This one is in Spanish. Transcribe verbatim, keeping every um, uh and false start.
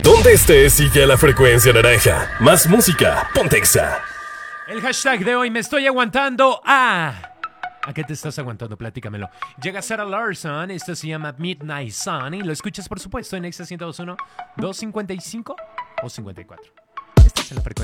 Donde estés, sigue a la frecuencia naranja. Más música, ponte Exa. El hashtag de hoy, me estoy aguantando a... ¿A qué te estás aguantando? Platícamelo. Llega Sarah Larson, esto se llama Midnight Sun y lo escuchas por supuesto en Exa ciento dos punto uno, doscientos cincuenta y cinco o cincuenta y cuatro. Estás en la frecuencia.